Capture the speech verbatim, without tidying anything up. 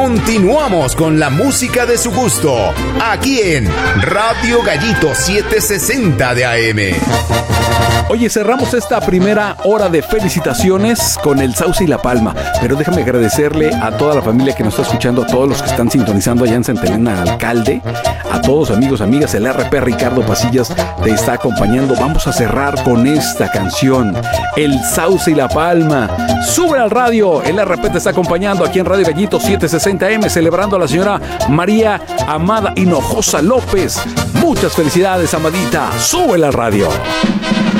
Continuamos con la música de su gusto, aquí en Radio Gallito setecientos sesenta de A M. Oye, cerramos esta primera hora de felicitaciones con el Sauce y la Palma, pero déjame agradecerle a toda la familia que nos está escuchando, a todos los que están sintonizando allá en Santa Elena Alcalde, a todos amigos, amigas, el R P Ricardo Pasillas te está acompañando. Vamos a cerrar con esta canción, el Sauce y la Palma. Sube al radio, el R P te está acompañando aquí en Radio Gallito setecientos sesenta A M, celebrando a la señora María Amada Hinojosa López. Muchas felicidades, Amadita. Sube al radio.